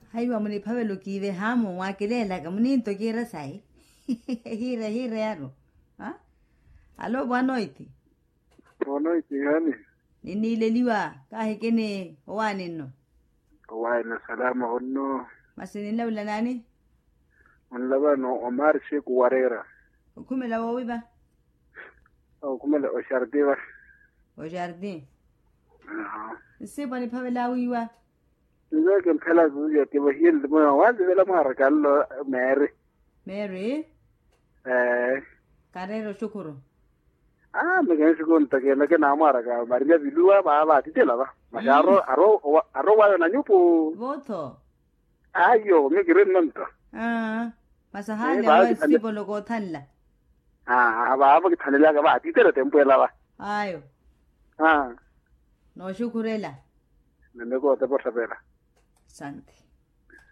Haiwa muni pavelo kive hamo wakilela kamuni tokira sai. Hire yaro. Ha? Alo bwanoiti. Bwanoiti yani. Nini leliwa kahe kene owanino. Owana salama onno. Masinila ula nani? Unlaba no Omar Sheikh Warera. Kumela wawiba? Kumela Oshardiwa. Oshardi. Sipa ni pavela wiwa. Nzo ke phela zuya ke ba hiel mo wazi vela mara kallo Mary. Mary? Karero shukuru. Me ke shukuru ntakela ke na mara ka maria bilua ba titela ba. Masharo aro wa na nyupo. Voto. Ayo me kiren nonto. Masahale wa sipo logo thanla. Ba ke thanela ka ba titela tempela ba. Ayo. No shukurela. Nende ko te por saber. Sante.